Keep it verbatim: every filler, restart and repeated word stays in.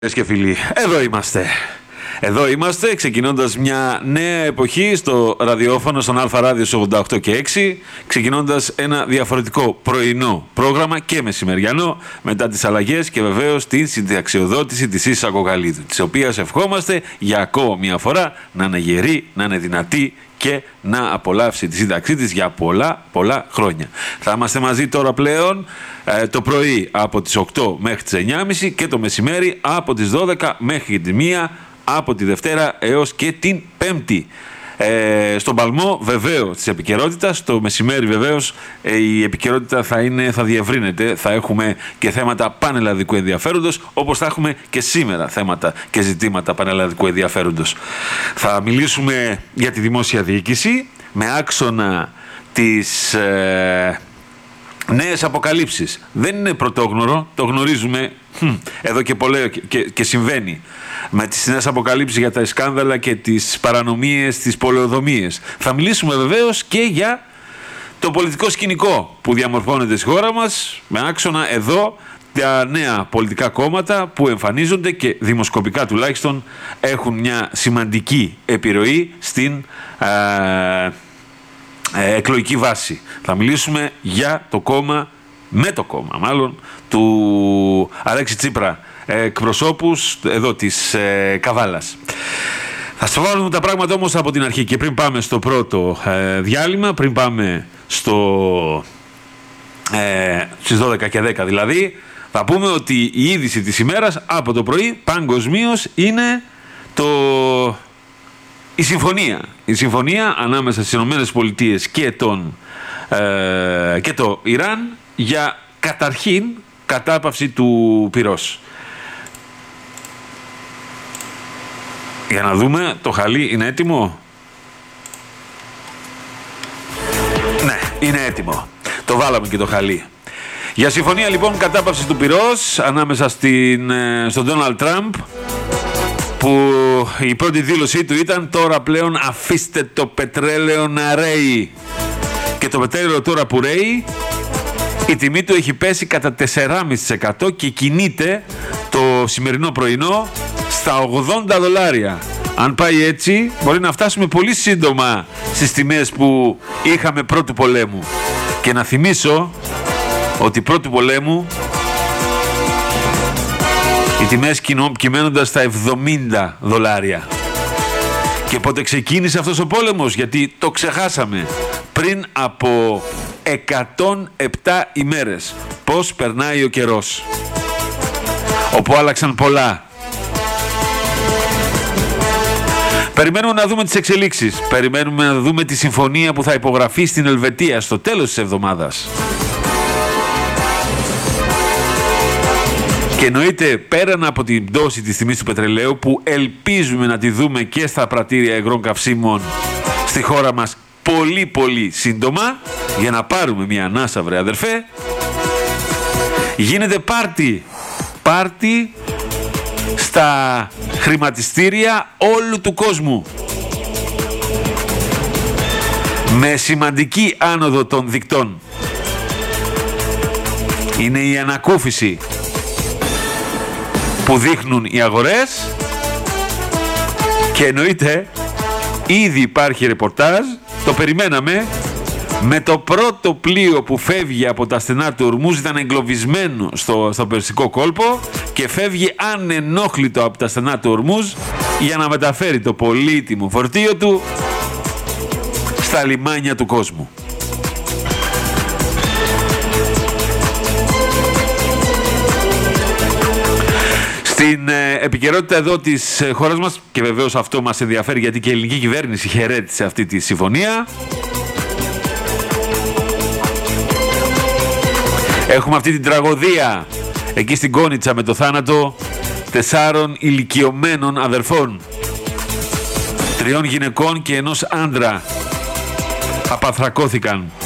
Και φίλοι, εδώ είμαστε. Εδώ είμαστε, ξεκινώντας μια νέα εποχή στο ραδιόφωνο, στον Αλφα Ράδιο ογδόντα οκτώ και έξι, ξεκινώντας ένα διαφορετικό πρωινό πρόγραμμα και μεσημεριανό, μετά τις αλλαγές και βεβαίως την συνταξιοδότηση της Ίσης Ακογαλίδου, της οποίας ευχόμαστε για ακόμα μια φορά να είναι γερή, να είναι δυνατή και να απολαύσει τη σύνταξή της για πολλά πολλά χρόνια. Θα είμαστε μαζί τώρα πλέον ε, το πρωί από τις οκτώ μέχρι τις εννιά και μισή και το μεσημέρι από τις δώδεκα μέχρι τη μία, από τη Δευτέρα έως και την Πέμπτη. Ε, στον παλμό βεβαίως της επικαιρότητας, το μεσημέρι βεβαίως ε, η επικαιρότητα θα, είναι, θα διευρύνεται, θα έχουμε και θέματα πανελλαδικού ενδιαφέροντος, όπως θα έχουμε και σήμερα θέματα και ζητήματα πανελλαδικού ενδιαφέροντος. Θα μιλήσουμε για τη δημόσια διοίκηση με άξονα τις ε, νέες αποκαλύψεις. Δεν είναι πρωτόγνωρο, το γνωρίζουμε εδώ και πολλές και, και, και συμβαίνει. Με τις νέες αποκαλύψεις για τα σκάνδαλα και τις παρανομίες, τις πολεοδομίες. Θα μιλήσουμε βεβαίως και για το πολιτικό σκηνικό που διαμορφώνεται στη χώρα μας, με άξονα εδώ τα νέα πολιτικά κόμματα που εμφανίζονται και δημοσκοπικά τουλάχιστον έχουν μια σημαντική επιρροή στην ε, ε, εκλογική βάση. Θα μιλήσουμε για το κόμμα, με το κόμμα μάλλον, του Αλέξη Τσίπρα, εκπροσώπους εδώ της ε, Καβάλας. Θα σας βάλουμε τα πράγματα όμως από την αρχή και πριν πάμε στο πρώτο ε, διάλειμμα, πριν πάμε στο, ε, στις δώδεκα και δέκα δηλαδή, θα πούμε ότι η είδηση της ημέρας από το πρωί παγκοσμίως είναι το... η συμφωνία. Η συμφωνία ανάμεσα στις Ηνωμένες Πολιτείες και, τον, ε, και το Ιράν για καταρχήν κατάπαυση του πυρός. Για να δούμε, το χαλί είναι έτοιμο. Ναι, είναι έτοιμο. Το βάλαμε και το χαλί. Για συμφωνία λοιπόν κατάπαυση του πυρός ανάμεσα στην, στον Ντόναλντ Τραμπ, που η πρώτη δήλωσή του ήταν τώρα πλέον αφήστε το πετρέλαιο να ρέει. Και το πετρέλαιο τώρα που ρέει, η τιμή του έχει πέσει κατά τέσσερα κόμμα πέντε τοις εκατό και κινείται το σημερινό πρωινό στα ογδόντα δολάρια. Αν πάει έτσι, μπορεί να φτάσουμε πολύ σύντομα στις τιμές που είχαμε πρώτου πολέμου. Και να θυμίσω ότι πρώτου πολέμου οι τιμές κυμαίνονταν στα εβδομήντα δολάρια. Και πότε ξεκίνησε αυτός ο πόλεμος, γιατί το ξεχάσαμε, πριν από εκατόν επτά ημέρες. Πώς περνάει ο καιρός, όπου άλλαξαν πολλά. Περιμένουμε να δούμε τις εξελίξεις. Περιμένουμε να δούμε τη συμφωνία που θα υπογραφεί στην Ελβετία στο τέλος της εβδομάδας. Και εννοείται πέραν από την πτώση της τιμής του πετρελαίου, που ελπίζουμε να τη δούμε και στα πρατήρια υγρών καυσίμων στη χώρα μας πολύ πολύ σύντομα, για να πάρουμε μια ανάσα βρε αδερφέ, γίνεται πάρτι. Πάρτι στα χρηματιστήρια όλου του κόσμου. Με σημαντική άνοδο των δικτών. Είναι η ανακούφιση που δείχνουν οι αγορές και εννοείται ήδη υπάρχει ρεπορτάζ, το περιμέναμε, με το πρώτο πλοίο που φεύγει από τα στενά του Ορμούζ, ήταν εγκλωβισμένο στο, στο Περσικό κόλπο και φεύγει ανενόχλητο από τα στενά του Ορμούζ για να μεταφέρει το πολύτιμο φορτίο του στα λιμάνια του κόσμου. Στην ε, επικαιρότητα εδώ της ε, χώρας μας, και βεβαίως αυτό μας ενδιαφέρει γιατί και η ελληνική κυβέρνηση χαιρέτησε αυτή τη συμφωνία, έχουμε αυτή την τραγωδία εκεί στην Κόνιτσα με το θάνατο τεσσάρων ηλικιωμένων αδερφών, τριών γυναικών και ενός άντρα. Απαθρακώθηκαν.